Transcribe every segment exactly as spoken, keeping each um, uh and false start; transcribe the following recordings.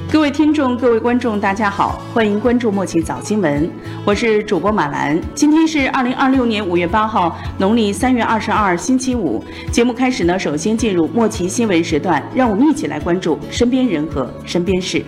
各位听众、各位观众，大家好，欢迎关注《默契早新闻》，我是主播马兰。今天是二零二六年五月八号，农历三月二十二，星期五。节目开始呢，首先进入默契新闻时段，让我们一起来关注身边人和身边事。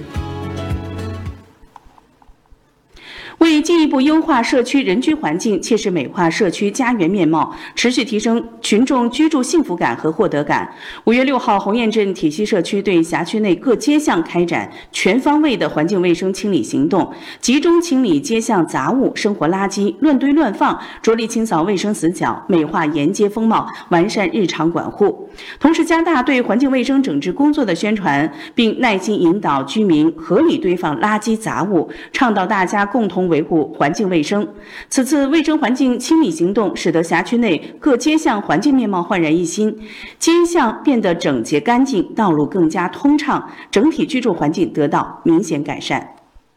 为进一步优化社区人居环境，切实美化社区家园面貌，持续提升群众居住幸福感和获得感，五月六号，鸿雁镇体西社区对辖区内各街巷开展全方位的环境卫生清理行动，集中清理街巷杂物、生活垃圾、乱堆乱放，着力清扫卫生死角，美化沿街风貌，完善日常管护。同时，加大对环境卫生整治工作的宣传，并耐心引导居民合理堆放垃圾杂物，倡导大家共同维护环境卫生。此次卫生环境清理行动使得辖区内各街巷环境面貌焕然一新，街巷变得整洁干净，道路更加通畅，整体居住环境得到明显改善。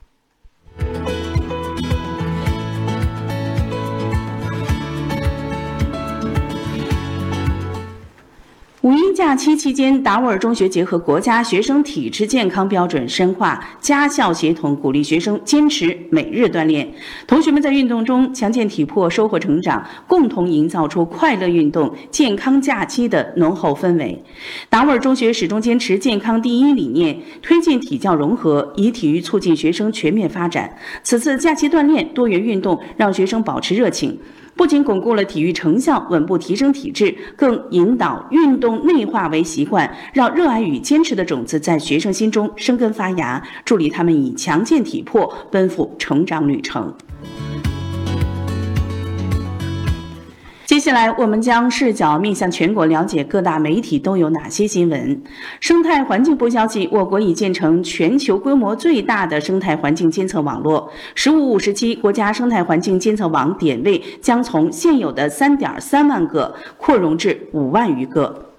五一假期期间，达斡尔中学结合国家学生体质健康标准，深化家校协同，鼓励学生坚持每日锻炼。同学们在运动中强健体魄，收获成长，共同营造出快乐运动、健康假期的浓厚氛围。达斡尔中学始终坚持健康第一理念，推进体教融合，以体育促进学生全面发展。此次假期锻炼、多元运动，让学生保持热情。不仅巩固了体育成效，稳步提升体质，更引导运动内化为习惯，让热爱与坚持的种子在学生心中生根发芽，助力他们以强健体魄奔赴成长旅程。接下来，我们将视角面向全国，了解各大媒体都有哪些新闻。生态环境部消息，我国已建成全球规模最大的生态环境监测网络，十五五时期国家生态环境监测网点位将从现有的三点三万个扩容至五万余个。